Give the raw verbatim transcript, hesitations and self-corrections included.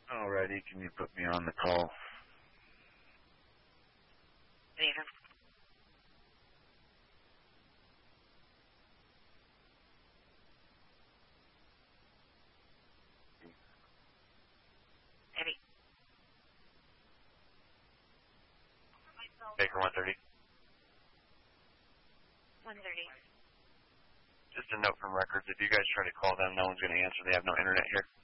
Alrighty, can you put me on the call? Nathan. Eddie. Baker one thirty. one thirty. Just a note from records. If you guys try to call them, no one's going to answer. They have no internet here.